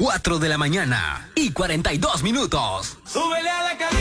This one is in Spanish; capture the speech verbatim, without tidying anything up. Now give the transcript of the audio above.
cuatro de la mañana y cuarenta y dos minutos. ¡Súbele a la canción!